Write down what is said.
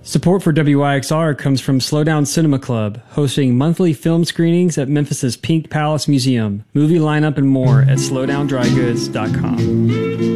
Support for WYXR comes from Slowdown Cinema Club, hosting monthly film screenings at Memphis's Pink Palace Museum. Movie lineup and more at slowdowndrygoods.com.